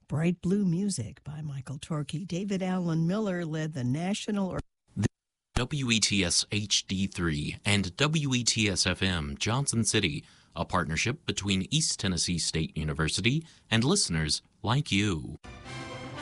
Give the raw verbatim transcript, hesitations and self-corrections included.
Bright Blue Music by Michael Torkey. David Allen Miller led the National Or- W E T S H D three and W E T S F M Johnson City, a partnership between East Tennessee State University and listeners like you.